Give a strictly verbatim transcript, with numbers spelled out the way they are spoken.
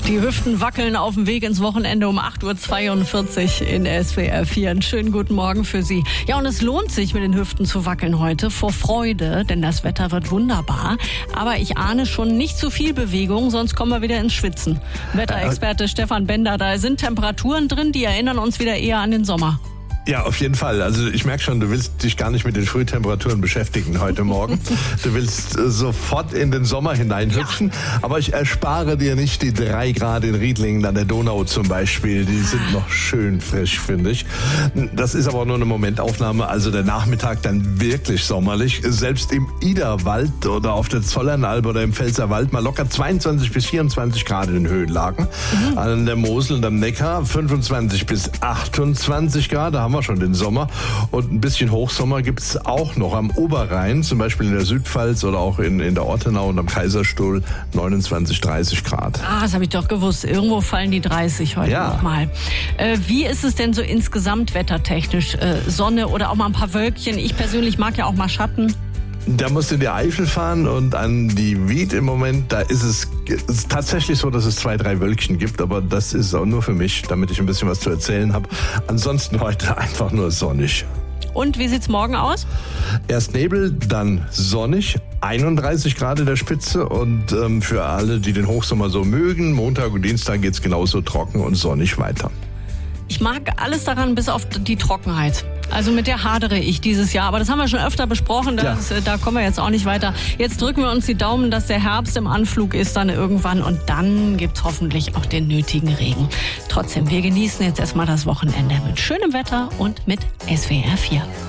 Die Hüften wackeln auf dem Weg ins Wochenende um acht Uhr zweiundvierzig in S W R vier. Einen schönen guten Morgen für Sie. Ja, und es lohnt sich, mit den Hüften zu wackeln heute vor Freude, denn das Wetter wird wunderbar. Aber ich ahne schon nicht zu viel Bewegung, sonst kommen wir wieder ins Schwitzen. Wetterexperte Stefan Bender, da sind Temperaturen drin, die erinnern uns wieder eher an den Sommer. Ja, auf jeden Fall. Also ich merke schon, du willst dich gar nicht mit den Frühtemperaturen beschäftigen heute Morgen. Du willst äh, sofort in den Sommer hineinhüpfen. Ja. Aber ich erspare dir nicht die drei Grad in Riedlingen an der Donau zum Beispiel. Die sind noch schön frisch, finde ich. Das ist aber nur eine Momentaufnahme. Also der Nachmittag dann wirklich sommerlich. Selbst im Iderwald oder auf der Zollernalb oder im Pfälzerwald mal locker zweiundzwanzig bis vierundzwanzig Grad in den Höhenlagen. Mhm. An der Mosel und am Neckar fünfundzwanzig bis achtundzwanzig Grad. Da haben wir schon den Sommer. Und ein bisschen Hochsommer gibt es auch noch am Oberrhein, zum Beispiel in der Südpfalz oder auch in, in der Ortenau und am Kaiserstuhl neunundzwanzig, dreißig Grad. Ah, das habe ich doch gewusst. Irgendwo fallen die dreißig heute ja. nochmal. Äh, wie ist es denn so insgesamt wettertechnisch? Äh, Sonne oder auch mal ein paar Wölkchen? Ich persönlich mag ja auch mal Schatten. Da musst du in die Eifel fahren und an die Wied im Moment, da ist es, es ist tatsächlich so, dass es zwei, drei Wölkchen gibt, aber das ist auch nur für mich, damit ich ein bisschen was zu erzählen habe. Ansonsten heute einfach nur sonnig. Und wie sieht's morgen aus? Erst Nebel, dann sonnig, einunddreißig Grad in der Spitze und ähm, für alle, die den Hochsommer so mögen, Montag und Dienstag geht's genauso trocken und sonnig weiter. Ich mag alles daran, bis auf die Trockenheit. Also mit der hadere ich dieses Jahr. Aber das haben wir schon öfter besprochen. Das, ja. Da kommen wir jetzt auch nicht weiter. Jetzt drücken wir uns die Daumen, dass der Herbst im Anflug ist dann irgendwann. Und dann gibt's hoffentlich auch den nötigen Regen. Trotzdem, wir genießen jetzt erstmal das Wochenende mit schönem Wetter und mit S W R vier.